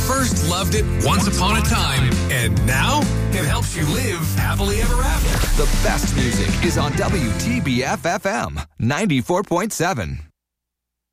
first loved it once upon a time, and now it helps you live happily ever after. The best music is on WTBF FM 94.7.